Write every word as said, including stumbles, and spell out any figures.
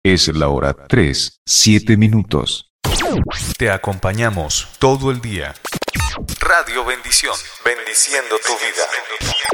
Es la hora tres, siete minutos. Te acompañamos todo el día. Radio Bendición, bendiciendo tu vida.